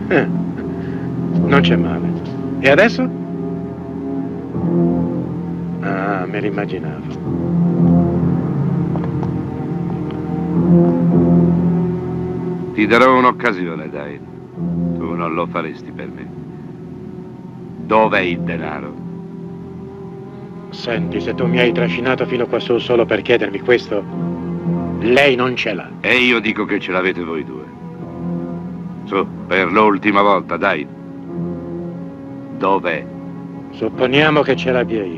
Non c'è male. E adesso? Ah, me l'immaginavo. Ti darò un'occasione, dai. Tu non lo faresti per me. Dov'è il denaro? Senti, se tu mi hai trascinato fino qua su solo per chiedermi questo, lei non ce l'ha. E io dico che ce l'avete voi due. Su, per l'ultima volta, dai. Dov'è? Supponiamo che ce l'abbia io.